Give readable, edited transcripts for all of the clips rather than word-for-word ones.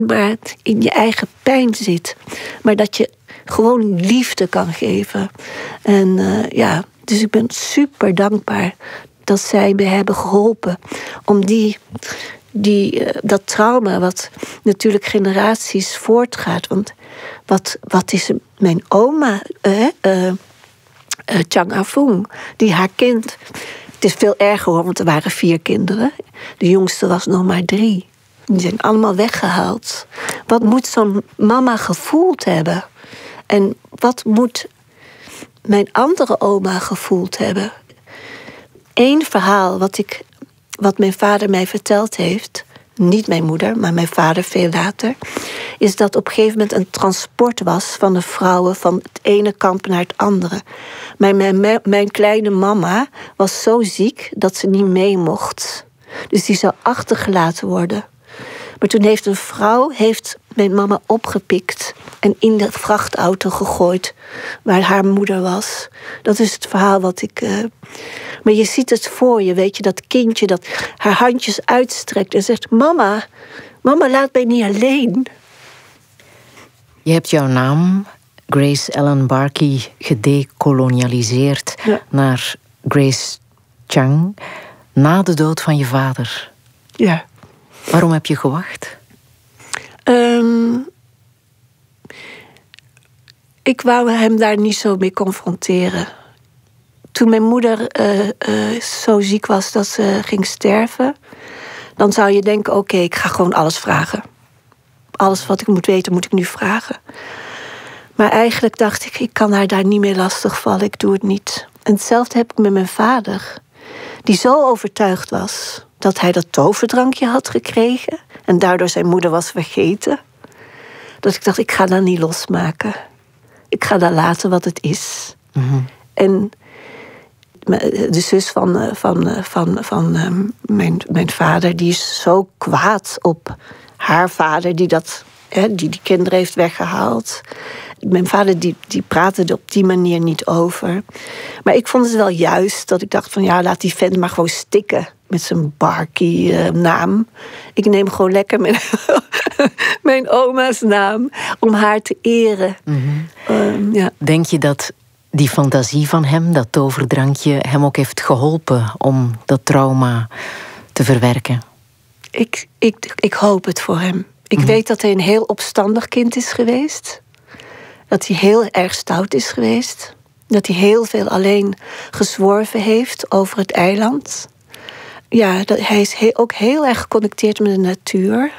maar in je eigen pijn zit. Maar dat je gewoon liefde kan geven. En dus ik ben super dankbaar dat zij me hebben geholpen om dat trauma, wat natuurlijk generaties voortgaat. Want wat is mijn oma, Chang Afung, die haar kind... Het is veel erger hoor, want er waren 4 kinderen. De jongste was nog maar 3. Die zijn allemaal weggehaald. Wat moet zo'n mama gevoeld hebben? En wat moet mijn andere oma gevoeld hebben? Eén verhaal wat mijn vader mij verteld heeft... niet mijn moeder, maar mijn vader veel later... is dat op een gegeven moment een transport was van de vrouwen... van het ene kamp naar het andere. Maar mijn kleine mama was zo ziek dat ze niet mee mocht. Dus die zou achtergelaten worden. Maar toen heeft een vrouw mijn mama opgepikt... en in de vrachtauto gegooid waar haar moeder was. Dat is het verhaal wat ik... Maar je ziet het voor je, weet je, dat kindje dat haar handjes uitstrekt... en zegt, mama, laat mij niet alleen. Je hebt jouw naam, Grace Ellen Barkey, gedekolonialiseerd... naar Grace Chang, na de dood van je vader. Ja. Waarom heb je gewacht? Ik wou hem daar niet zo mee confronteren. Toen mijn moeder zo ziek was dat ze ging sterven... dan zou je denken, oké, ik ga gewoon alles vragen. Alles wat ik moet weten, moet ik nu vragen. Maar eigenlijk dacht ik kan haar daar niet mee lastigvallen. Ik doe het niet. En hetzelfde heb ik met mijn vader. Die zo overtuigd was dat hij dat toverdrankje had gekregen... en daardoor zijn moeder was vergeten. Dat ik dacht, ik ga dat niet losmaken. Ik ga dat laten wat het is. Mm-hmm. En de zus van mijn vader, die is zo kwaad op haar vader... die kinderen heeft weggehaald. Mijn vader die praatte er op die manier niet over. Maar ik vond het wel juist dat ik dacht van... laat die vent maar gewoon stikken met zijn Barkey-naam. Ik neem gewoon lekker mijn oma's naam om haar te eren. Mm-hmm. Denk je dat die fantasie van hem, dat toverdrankje... hem ook heeft geholpen om dat trauma te verwerken? Ik hoop het voor hem. Ik weet dat hij een heel opstandig kind is geweest. Dat hij heel erg stout is geweest. Dat hij heel veel alleen gezworven heeft over het eiland. Hij is ook heel erg geconnecteerd met de natuur.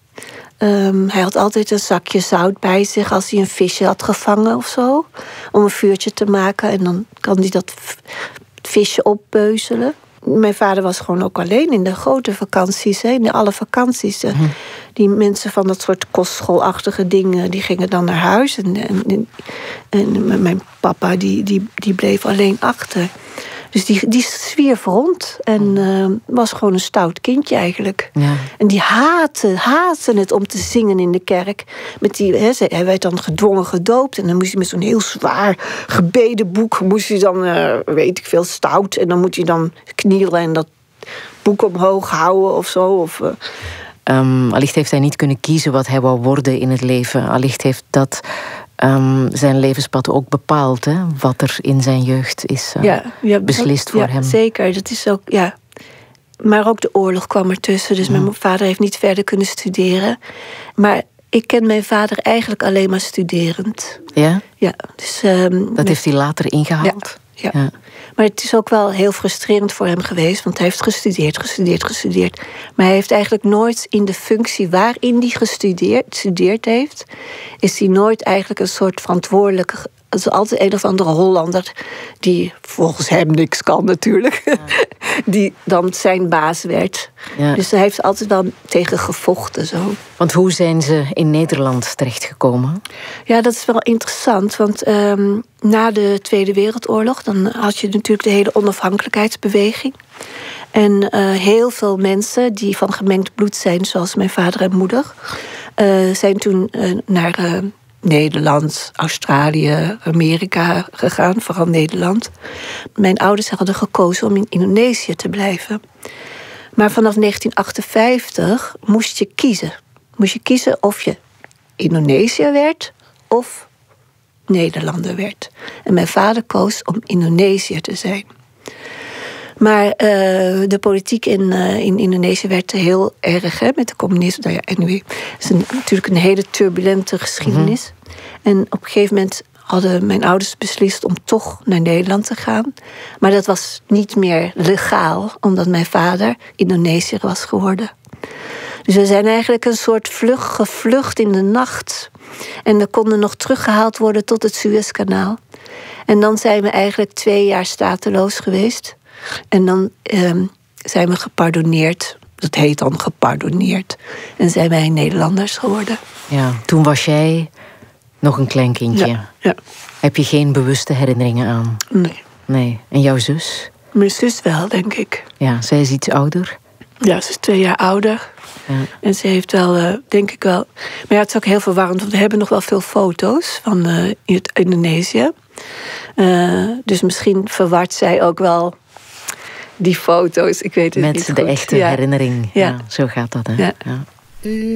Hij had altijd een zakje zout bij zich als hij een visje had gevangen of zo. Om een vuurtje te maken. En dan kan hij dat visje oppeuzelen. Mijn vader was gewoon ook alleen in de grote vakanties. In alle vakanties. Die mensen van dat soort kostschoolachtige dingen... die gingen dan naar huis. En mijn papa die bleef alleen achter. Dus die zwierf rond. En was gewoon een stout kindje eigenlijk. Ja. En die haatte het om te zingen in de kerk. Hij werd dan gedwongen gedoopt. En dan moest hij met zo'n heel zwaar gebedenboek... moest hij dan, weet ik veel, stout. En dan moet hij dan knielen en dat boek omhoog houden of zo. Allicht heeft hij niet kunnen kiezen wat hij wou worden in het leven. Allicht heeft dat zijn levenspad ook bepaald. Hè? Wat er in zijn jeugd is beslist voor hem. Zeker, dat is ook, Maar ook de oorlog kwam ertussen. Dus mijn vader heeft niet verder kunnen studeren. Maar ik ken mijn vader eigenlijk alleen maar studerend. Ja? Ja. Dus, dat heeft hij later ingehaald? Ja. Maar het is ook wel heel frustrerend voor hem geweest... want hij heeft gestudeerd. Maar hij heeft eigenlijk nooit in de functie waarin hij gestudeerd heeft... is hij nooit eigenlijk een soort verantwoordelijke... Het is altijd een of andere Hollander die volgens hem niks kan natuurlijk... Ja. die dan zijn baas werd. Ja. Dus hij heeft altijd wel tegen gevochten. Zo. Want hoe zijn ze in Nederland terechtgekomen? Ja, dat is wel interessant. Want na de Tweede Wereldoorlog... dan had je natuurlijk de hele onafhankelijkheidsbeweging. En heel veel mensen die van gemengd bloed zijn... zoals mijn vader en moeder... zijn toen naar... Nederland, Australië, Amerika gegaan, vooral Nederland. Mijn ouders hadden gekozen om in Indonesië te blijven. Maar vanaf 1958 moest je kiezen. moest je kiezen of je Indonesiër werd of Nederlander werd. En mijn vader koos om Indonesiër te zijn. Maar de politiek in Indonesië werd heel erg, hè, met de communisme. Nou ja, anyway, het is natuurlijk een hele turbulente geschiedenis. En op een gegeven moment hadden mijn ouders beslist om toch naar Nederland te gaan. Maar dat was niet meer legaal, omdat mijn vader Indonesiër was geworden. Dus we zijn eigenlijk een soort gevlucht in de nacht. En we konden nog teruggehaald worden tot het Suezkanaal. En dan zijn we eigenlijk 2 jaar stateloos geweest. En dan zijn we gepardonneerd. Dat heet dan gepardonneerd. En zijn wij Nederlanders geworden. Ja, toen was jij nog een klein kindje. Ja. Heb je geen bewuste herinneringen aan? Nee. En jouw zus? Mijn zus wel, denk ik. Ja, zij is iets ouder? Ja, ze is 2 jaar ouder. Ja. En ze heeft wel, denk ik wel... Maar ja, het is ook heel verwarrend, want we hebben nog wel veel foto's van Indonesië. Dus misschien verwart zij ook wel die foto's. Ik weet het niet goed. Met de echte herinnering. Ja, zo gaat dat, hè? Ja. Ja.